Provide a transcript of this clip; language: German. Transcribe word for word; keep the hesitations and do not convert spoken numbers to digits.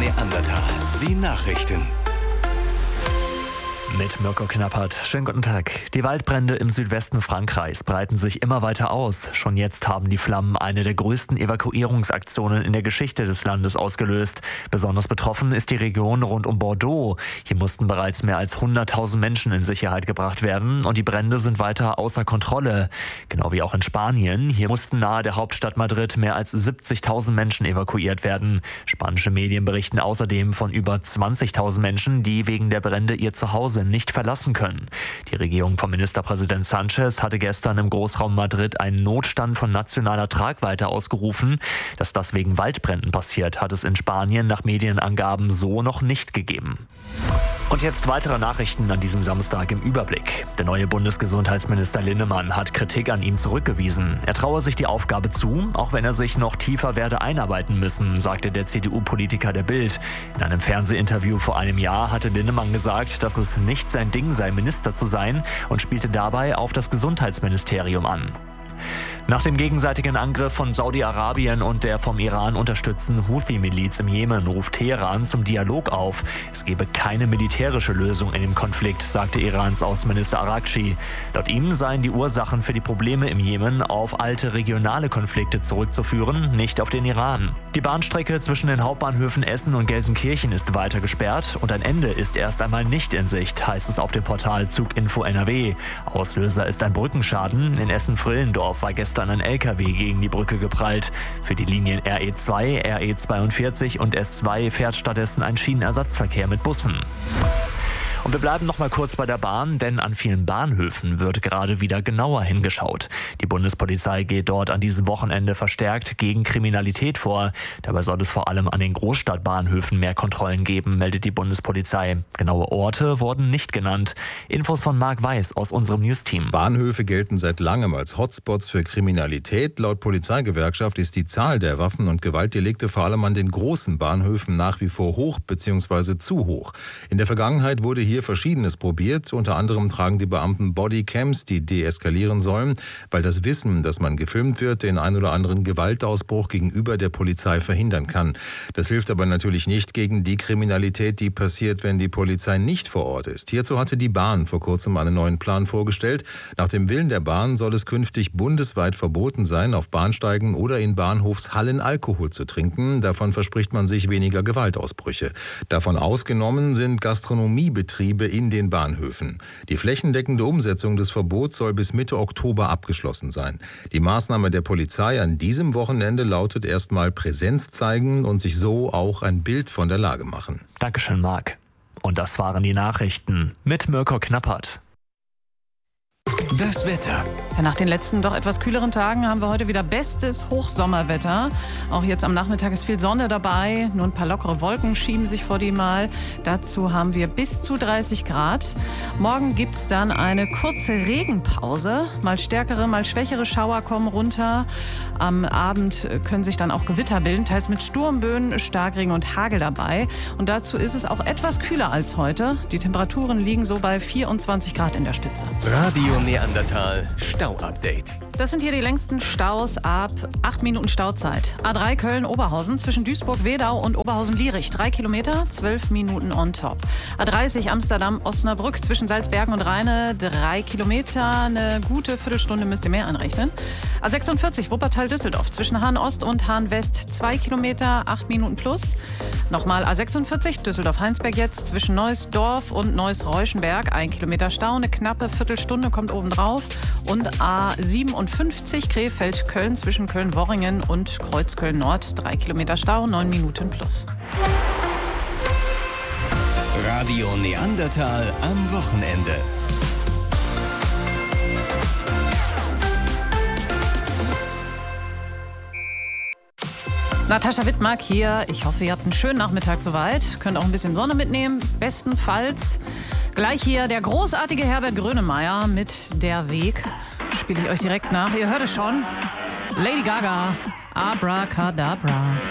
Neandertal. Die Nachrichten. Mit Mirko Knappert. Schönen guten Tag. Die Waldbrände im Südwesten Frankreichs breiten sich immer weiter aus. Schon jetzt haben die Flammen eine der größten Evakuierungsaktionen in der Geschichte des Landes ausgelöst. Besonders betroffen ist die Region rund um Bordeaux. Hier mussten bereits mehr als hunderttausend Menschen in Sicherheit gebracht werden und die Brände sind weiter außer Kontrolle. Genau wie auch in Spanien. Hier mussten nahe der Hauptstadt Madrid mehr als siebzigtausend Menschen evakuiert werden. Spanische Medien berichten außerdem von über zwanzigtausend Menschen, die wegen der Brände ihr Zuhause nicht verlassen können. Die Regierung von Ministerpräsident Sánchez hatte gestern im Großraum Madrid einen Notstand von nationaler Tragweite ausgerufen. Dass das wegen Waldbränden passiert, hat es in Spanien nach Medienangaben so noch nicht gegeben. Und jetzt weitere Nachrichten an diesem Samstag im Überblick. Der neue Bundesgesundheitsminister Linnemann hat Kritik an ihm zurückgewiesen. Er traue sich die Aufgabe zu, auch wenn er sich noch tiefer werde einarbeiten müssen, sagte der C D U-Politiker der Bild. In einem Fernsehinterview vor einem Jahr hatte Linnemann gesagt, dass es nicht sein Ding sei, Minister zu sein und spielte dabei auf das Gesundheitsministerium an. Nach dem gegenseitigen Angriff von Saudi-Arabien und der vom Iran unterstützten Houthi-Miliz im Jemen ruft Teheran zum Dialog auf. Es gebe keine militärische Lösung in dem Konflikt, sagte Irans Außenminister Araghchi. Laut ihm seien die Ursachen für die Probleme im Jemen auf alte regionale Konflikte zurückzuführen, nicht auf den Iran. Die Bahnstrecke zwischen den Hauptbahnhöfen Essen und Gelsenkirchen ist weiter gesperrt und ein Ende ist erst einmal nicht in Sicht, heißt es auf dem Portal Zuginfo N R W. Auslöser ist ein Brückenschaden. In Essen-Frillendorf war gestern ein L K W gegen die Brücke geprallt. Für die Linien R E zwei, R E zweiundvierzig und S zwei fährt stattdessen ein Schienenersatzverkehr mit Bussen. Und wir bleiben noch mal kurz bei der Bahn, denn an vielen Bahnhöfen wird gerade wieder genauer hingeschaut. Die Bundespolizei geht dort an diesem Wochenende verstärkt gegen Kriminalität vor. Dabei soll es vor allem an den Großstadtbahnhöfen mehr Kontrollen geben, meldet die Bundespolizei. Genaue Orte wurden nicht genannt. Infos von Marc Weiß aus unserem News-Team. Bahnhöfe gelten seit langem als Hotspots für Kriminalität. Laut Polizeigewerkschaft ist die Zahl der Waffen- und Gewaltdelikte vor allem an den großen Bahnhöfen nach wie vor hoch bzw. zu hoch. In der Vergangenheit wurde hier Verschiedenes probiert. Unter anderem tragen die Beamten Bodycams, die deeskalieren sollen, weil das Wissen, dass man gefilmt wird, den ein oder anderen Gewaltausbruch gegenüber der Polizei verhindern kann. Das hilft aber natürlich nicht gegen die Kriminalität, die passiert, wenn die Polizei nicht vor Ort ist. Hierzu hatte die Bahn vor kurzem einen neuen Plan vorgestellt. Nach dem Willen der Bahn soll es künftig bundesweit verboten sein, auf Bahnsteigen oder in Bahnhofshallen Alkohol zu trinken. Davon verspricht man sich weniger Gewaltausbrüche. Davon ausgenommen sind Gastronomiebetriebe in den Bahnhöfen. Die flächendeckende Umsetzung des Verbots soll bis Mitte Oktober abgeschlossen sein. Die Maßnahme der Polizei an diesem Wochenende lautet erstmal Präsenz zeigen und sich so auch ein Bild von der Lage machen. Dankeschön, Marc. Und das waren die Nachrichten mit Mirko Knappert. Das Wetter. Ja, nach den letzten doch etwas kühleren Tagen haben wir heute wieder bestes Hochsommerwetter. Auch jetzt am Nachmittag ist viel Sonne dabei. Nur ein paar lockere Wolken schieben sich vor die Mal. Dazu haben wir bis zu dreißig Grad. Morgen gibt es dann eine kurze Regenpause. Mal stärkere, mal schwächere Schauer kommen runter. Am Abend können sich dann auch Gewitter bilden, teils mit Sturmböen, Starkregen und Hagel dabei. Und dazu ist es auch etwas kühler als heute. Die Temperaturen liegen so bei vierundzwanzig Grad in der Spitze. Radio Neandertal Stau-Update. Das sind hier die längsten Staus ab acht Minuten Stauzeit. A drei Köln-Oberhausen zwischen Duisburg-Wedau und Oberhausen-Lierich. drei Kilometer, zwölf Minuten on top. A dreißig Amsterdam-Osnabrück zwischen Salzbergen und Rheine. drei Kilometer, eine gute Viertelstunde müsst ihr mehr anrechnen. A sechsundvierzig Wuppertal-Düsseldorf zwischen Hahn-Ost und Hahn-West. zwei Kilometer, acht Minuten plus. Nochmal A sechsundvierzig Düsseldorf-Heinsberg jetzt zwischen Neuss-Dorf und Neuss-Reuschenberg. ein Kilometer Stau, eine knappe Viertelstunde kommt obendrauf. Und A siebenundfünfzig Krefeld-Köln zwischen Köln-Worringen und Kreuzköln-Nord. drei Kilometer Stau, neun Minuten plus. Radio Neandertal am Wochenende. Natascha Wittmark hier. Ich hoffe, ihr habt einen schönen Nachmittag soweit. Könnt auch ein bisschen Sonne mitnehmen. Bestenfalls gleich hier der großartige Herbert Grönemeyer mit Der Weg. Spiele ich euch direkt nach. Ihr hört es schon. Lady Gaga. Abracadabra.